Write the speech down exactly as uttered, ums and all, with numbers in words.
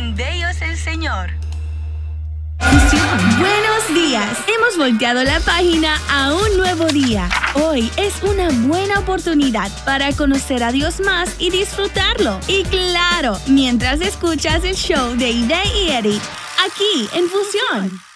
en de ellos el Señor. Buenos días. Hemos volteado la página a un nuevo día. Hoy es una buena oportunidad para conocer a Dios más y disfrutarlo. Y claro, mientras escuchas el show de Ide y Eddie, aquí en Fusión.